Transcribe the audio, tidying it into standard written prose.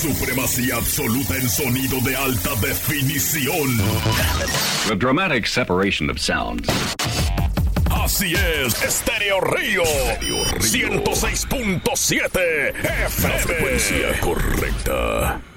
Supremacía absoluta en sonido de alta definición. The dramatic separation of sounds. Así es, Estéreo Río 106.7 FM. La frecuencia correcta.